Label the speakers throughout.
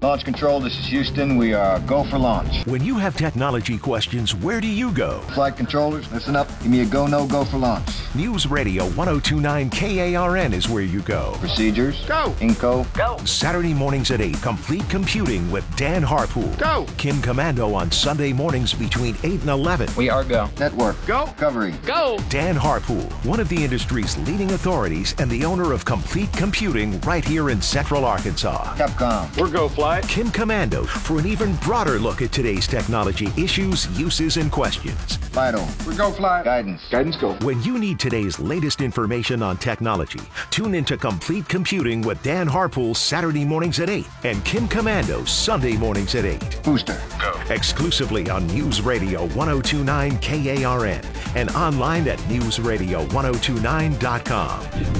Speaker 1: Launch Control, this is Houston. We are go for launch.
Speaker 2: When you have technology questions, where do you go?
Speaker 1: Flight controllers, listen up. Give me a go, no go for launch.
Speaker 2: News Radio 1029 KARN is where you go.
Speaker 1: Procedures.
Speaker 3: Go.
Speaker 1: Inco.
Speaker 3: Go.
Speaker 2: Saturday mornings at 8, Complete Computing with Dan Harpool.
Speaker 3: Go.
Speaker 2: Kim Commando on Sunday mornings between 8 and 11.
Speaker 4: We are go.
Speaker 1: Network.
Speaker 3: Go.
Speaker 1: Recovery.
Speaker 3: Go.
Speaker 2: Dan Harpool, one of the industry's leading authorities and the owner of Complete Computing right here in Central Arkansas.
Speaker 1: Capcom.
Speaker 3: We're go fly.
Speaker 2: Kim Commando for an even broader look at today's technology issues, uses, and questions.
Speaker 1: Vital.
Speaker 3: We're go fly.
Speaker 1: Guidance.
Speaker 3: Guidance go.
Speaker 2: When you need today's latest information on technology, tune into Complete Computing with Dan Harpool Saturday mornings at 8 and Kim Commando Sunday mornings at 8.
Speaker 1: Booster.
Speaker 3: Go.
Speaker 2: Exclusively on News Radio 1029 KARN and online at newsradio1029.com.
Speaker 5: 3, 2,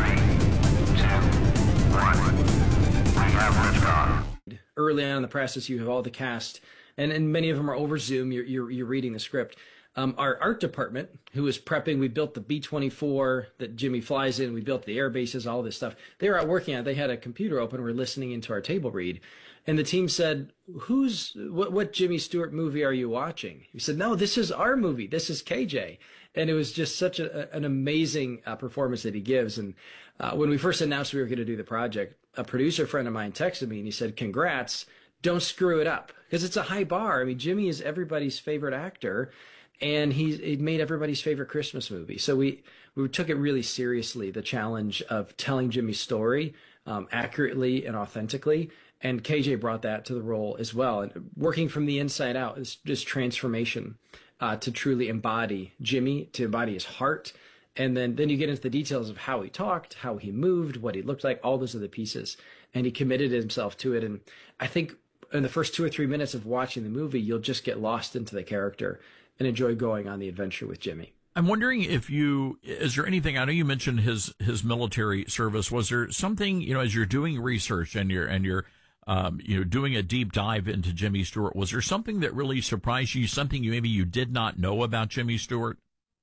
Speaker 5: 1. We have liftoff.
Speaker 6: Early on in the process, you have all the cast, and many of them are over Zoom. You're reading the script. Our art department, who was prepping, we built the B-24 that Jimmy flies in. We built the air bases, all this stuff. They were out working on it. They had a computer open. We're listening into our table read. And the team said, what Jimmy Stewart movie are you watching? He said, no, this is our movie. This is KJ. And it was just such an amazing performance that he gives. And when we first announced we were going to do the project, a producer friend of mine texted me and he said, congrats, don't screw it up. Because it's a high bar. I mean, Jimmy is everybody's favorite actor. And he made everybody's favorite Christmas movie. So we took it really seriously, the challenge of telling Jimmy's story accurately and authentically. And KJ brought that to the role as well. And working from the inside out is just transformation to truly embody Jimmy, to embody his heart. And then you get into the details of how he talked, how he moved, what he looked like, all those other pieces. And he committed himself to it. And I think in the first 2 or 3 minutes of watching the movie, you'll just get lost into the character and enjoy going on the adventure with Jimmy.
Speaker 7: I'm wondering is there anything, I know you mentioned his military service. Was there something, as you're doing research and you're doing a deep dive into Jimmy Stewart, was there something that really surprised you, something you did not know about Jimmy Stewart?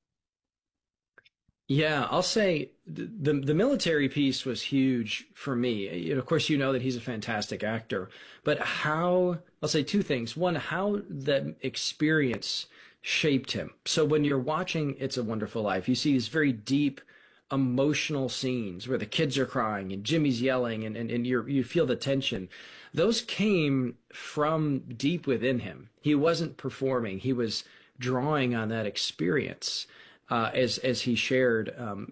Speaker 6: Yeah, I'll say the military piece was huge for me. Of course, you know that he's a fantastic actor, but I'll say two things. One, how that experience shaped him. So when you're watching It's a Wonderful Life, you see these very deep emotional scenes where the kids are crying and Jimmy's yelling and you feel the tension. Those came from deep within him. He wasn't performing. He was drawing on that experience as he shared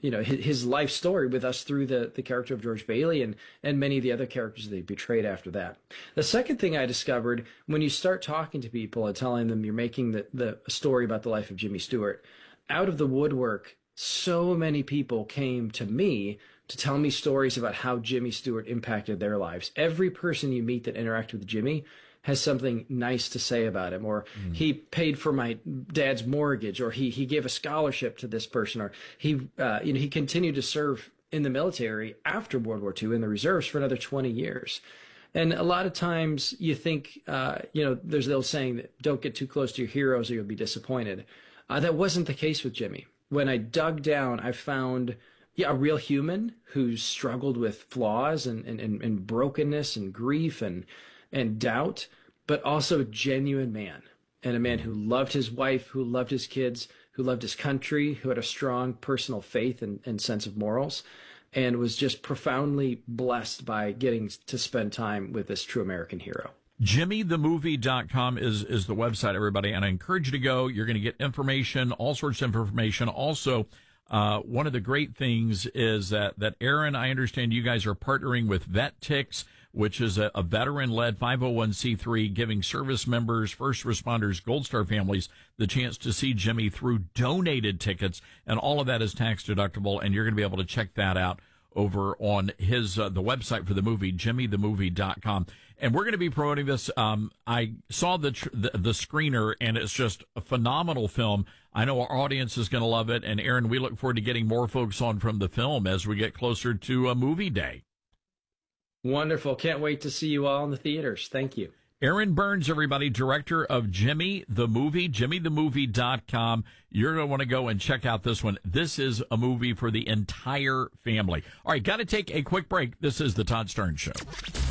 Speaker 6: his life story with us through the character of George Bailey and many of the other characters that he portrayed after that. The second thing I discovered, when you start talking to people and telling them you're making the story about the life of Jimmy Stewart, out of the woodwork, so many people came to me to tell me stories about how Jimmy Stewart impacted their lives. Every person you meet that interacted with Jimmy has something nice to say about him, or he paid for my dad's mortgage, or he gave a scholarship to this person, or he continued to serve in the military after World War II in the reserves for another 20 years. And a lot of times you think, there's the old saying that don't get too close to your heroes or you'll be disappointed. That wasn't the case with Jimmy. When I dug down, I found a real human who struggled with flaws and brokenness and grief and doubt, but also a genuine man, and a man who loved his wife, who loved his kids, who loved his country, who had a strong personal faith and sense of morals, and was just profoundly blessed by getting to spend time with this true American hero.
Speaker 7: JimmyTheMovie.com is the website, everybody, and I encourage you to go. You're going to get information, all sorts of information. Also, one of the great things is that Aaron, I understand you guys are partnering with VetTix, which is a veteran-led 501c3 giving service members, first responders, Gold Star families the chance to see Jimmy through donated tickets, and all of that is tax deductible, and you're going to be able to check that out over on his the website for the movie, JimmyTheMovie.com. And we're going to be promoting this. I saw the screener, and it's just a phenomenal film. I know our audience is going to love it, and Aaron, we look forward to getting more folks on from the film as we get closer to a movie day.
Speaker 6: Wonderful. Can't wait to see you all in the theaters. Thank you.
Speaker 7: Aaron Burns, everybody, director of Jimmy the Movie, JimmyTheMovie.com. You're going to want to go and check out this one. This is a movie for the entire family. All right, got to take a quick break. This is The Todd Stern Show.